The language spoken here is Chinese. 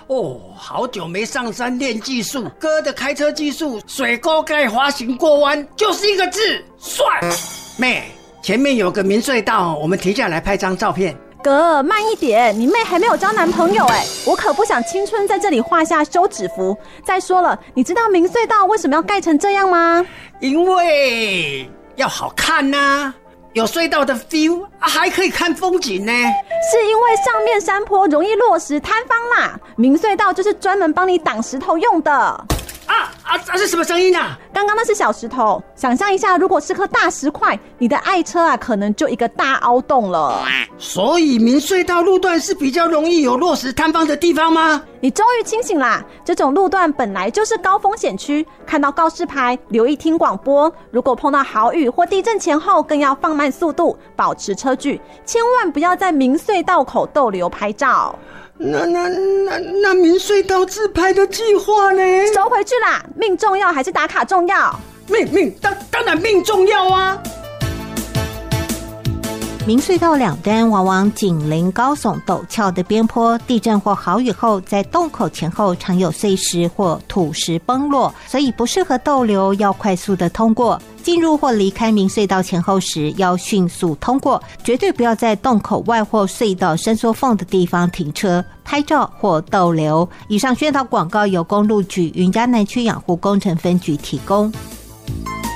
哦，好久没上山练技术，哥的开车技术，水沟盖滑行过弯，就是一个字，帅。妹，前面有个明隧道，我们停下来拍张照片。 哥，慢一点，你妹还没有交男朋友我可不想青春在这里画下休止符。再说了，你知道明隧道为什么要盖成这样吗？ 因为要好看啊，有隧道的 feel，还可以看风景呢。 是因为上面山坡容易落石坍方啦，明隧道就是专门帮你挡石头用的。 这是什么声音啊？ 刚刚那是小石头，想象一下，如果是颗大石块，你的爱车可能就一个大凹洞了。 所以明隧道路段是比较容易有落石坍方的地方吗？ 你终于清醒啦！这种路段本来就是高风险区，看到告示牌留意听广播，如果碰到豪雨或地震前后，更要放慢速度，保持车距，千万不要在明隧道口逗留拍照。 那明隧道自拍的计划呢？ 收回去啦！命重要还是打卡重要？ 当然命重要啊！ 明隧道两端往往紧邻高耸陡峭的边坡，地震或豪雨后，在洞口前后常有碎石或土石崩落，所以不适合逗留，要快速的通过。进入或离开明隧道前后时，要迅速通过，绝对不要在洞口外或隧道伸缩缝的地方停车、拍照或逗留。以上宣导广告由公路局云嘉南区养护工程分局提供。